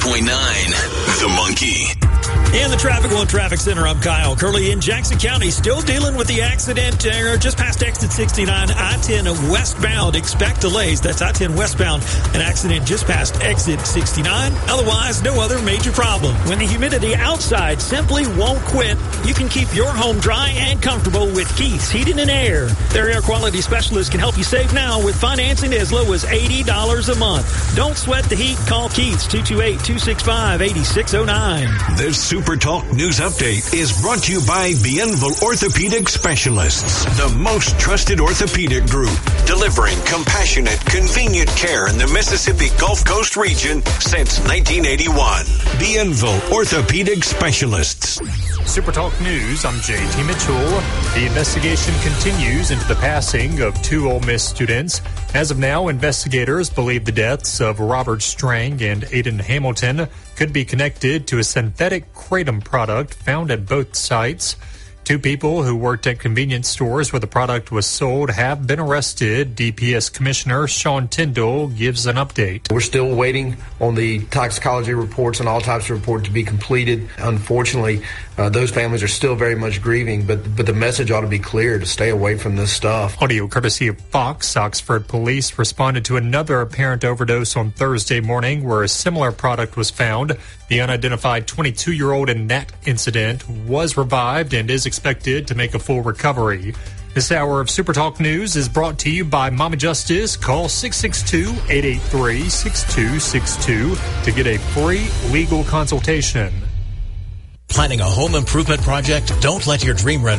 The Monkey. In the Traffic One Traffic Center, I'm Kyle Curley in Jackson County. Still dealing with the accident just past exit 69, I-10 westbound. Expect delays. That's I-10 westbound. An accident just past exit 69. Otherwise, no other major problem. When the humidity outside simply won't quit, you can keep your home dry and comfortable with Keith's Heating and Air. Their air quality specialists can help you save now with financing as low as $80 a month. Don't sweat the heat. Call Keith's 228-265-8609. This Super Talk News Update is brought to you by Bienville Orthopedic Specialists, the most trusted orthopedic group, delivering compassionate, convenient care in the Mississippi Gulf Coast region since 1981. Bienville Orthopedic Specialists. Super Talk News, I'm JT Mitchell. The investigation continues into the passing of two Ole Miss students. As of now, investigators believe the deaths of Robert Strang and Aiden Hamilton could be connected to a synthetic kratom product found at both sites. Two people who worked at convenience stores where the product was sold have been arrested. DPS Commissioner Sean Tyndall gives an update. We're still waiting on the toxicology reports and all types of reports to be completed. Unfortunately, those families are still very much grieving, but the message ought to be clear to stay away from this stuff. Audio courtesy of Fox. Oxford police responded to another apparent overdose on Thursday morning where a similar product was found. The unidentified 22-year-old in that incident was revived and is expected to make a full recovery. This hour of Super Talk News is brought to you by Mama Justice. Call 662-883-6262 to get a free legal consultation. Planning a home improvement project? Don't let your dream renter